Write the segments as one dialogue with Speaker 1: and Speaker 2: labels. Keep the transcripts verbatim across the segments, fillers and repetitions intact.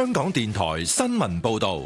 Speaker 1: 香港電台新聞報道。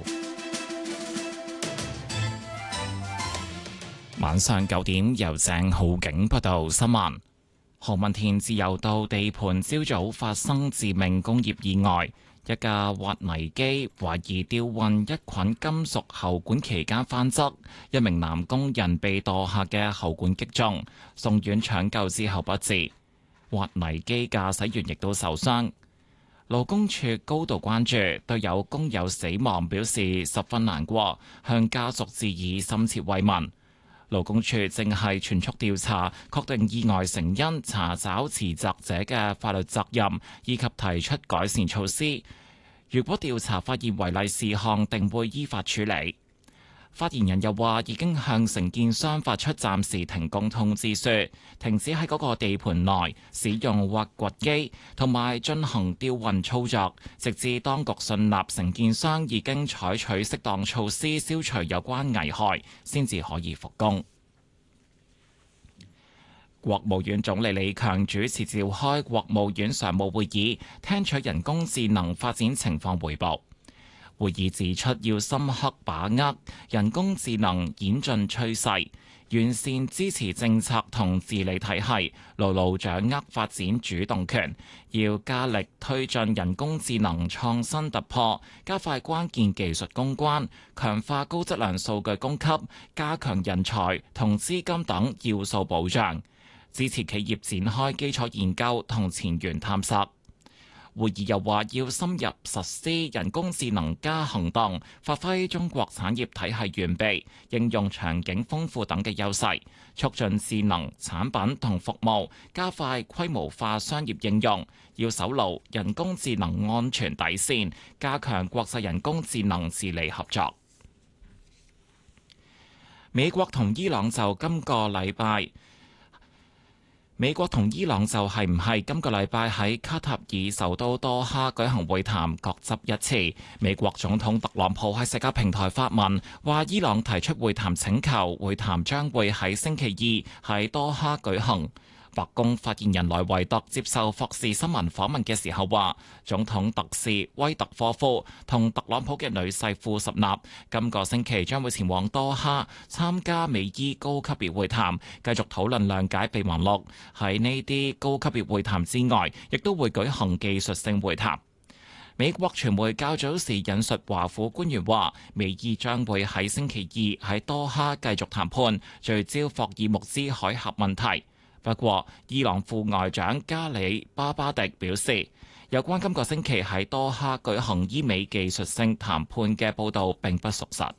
Speaker 2: 晚上九點，由鄭浩景報道新聞。何文田自由道地盤朝早發生致命工業意外，一架挖泥機懷疑吊運一捆金屬喉管期間翻側，一名男工人被墮下嘅喉管擊中，送院搶救之後不治。挖泥機駕駛員亦都受傷。勞工處高度關注，對有工友死亡表示十分難過，向家屬致以深切慰問。勞工處正係全速調查，確定意外成因，查找持責者嘅法律責任，以及提出改善措施。如果調查發現違例事項，定會依法處理。發言人又話，已經向承建商發出暫時停工通知書，停止喺嗰個地盤內使用挖掘機同埋進行吊運操作，直至當局信納承建商已經採取適當措施消除有關危害，先至可以復工。國務院總理李強主持召開國務院常務會議，聽取人工智能發展情況彙報。會議指出，要深刻把握人工智能演進趨勢，完善支持政策同治理體系，牢牢掌握發展主動權。要加力推進人工智能創新突破，加快關鍵技術攻關，強化高質量數據供給，加強人才同資金等要素保障，支持企業展開基礎研究同前沿探索。會議又話，要深入實施人工智能加行動，發揮中國產業體系完備、應用場景豐富等嘅優勢，促進智能產品同服務，加快規模化商業應用。要守牢人工智能安全底線，加強國際人工智能治理合作。美國同伊朗就今個禮拜美國同伊朗就係唔係今個禮拜喺卡塔爾首都多哈舉行會談，各執一詞。美國總統特朗普喺社交平台發文，話伊朗提出會談請求，會談將會喺星期二喺多哈舉行。白宮發言人萊維特接受霍士新聞訪問嘅時候話，總統特使威特科夫同特朗普嘅女婿庫什納今個星期將會前往多哈參加美伊高級別會談，繼續討論諒解備忘錄。喺呢啲高級別會談之外，亦都會舉行技術性會談。美國傳媒較早時引述華府官員話，美伊將會喺星期二喺多哈繼續談判，聚焦霍爾木茲海峽問題。不過，伊朗副外長加里巴巴迪表示，有關今個星期喺多哈舉行伊美技術性談判嘅報導並不屬實。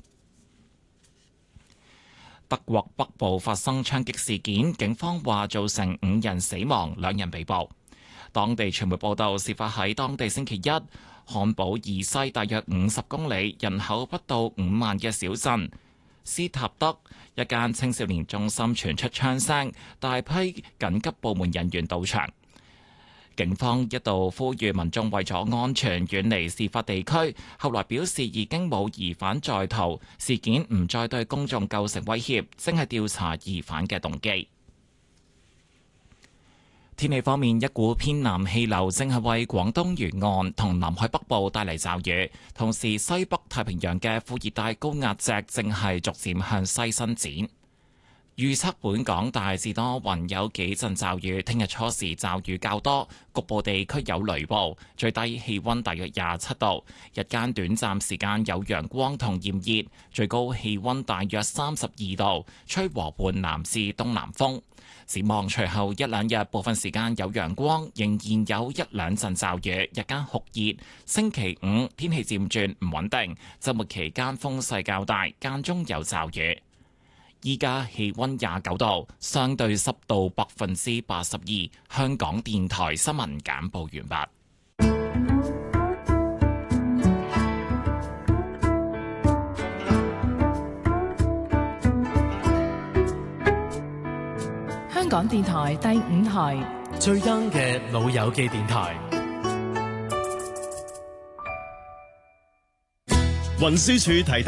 Speaker 2: 德國北部發生槍擊事件，警方話造成五人死亡，兩人被捕。當地傳媒報道，事發喺當地星期一，漢堡以西大約五十公里、人口不到五萬嘅小鎮斯塔德一間青少年中心傳出槍聲，大批緊急部門人員到場。警方一度呼籲民眾為咗安全遠離事發地區，後來表示已經冇疑犯在逃，事件唔再對公眾構成威脅，正係調查疑犯嘅動機。天氣方面，一股偏南氣流正係為廣東沿岸同南海北部帶嚟驟雨，同時西北太平洋嘅副熱帶高壓脊正係逐漸向西伸展。預測本港大致多雲，有幾陣驟雨，聽日初時驟雨較多，局部地區有雷暴，最低氣溫大約廿七度，日間短暫時間有陽光同炎熱，最高氣溫大約三十二度，吹和緩南至東南風。展望隨後一兩日，部分時間有陽光，仍然有一兩陣驟雨，日間酷熱。星期五天氣漸轉唔穩定，週末期間風勢較大，間中有驟雨。依家氣溫廿九度，相對濕度百分之八十二。香港電台新聞簡報完畢。
Speaker 3: 香港電台第五台
Speaker 4: 最 young 嘅老友記電台。
Speaker 5: 運輸署提提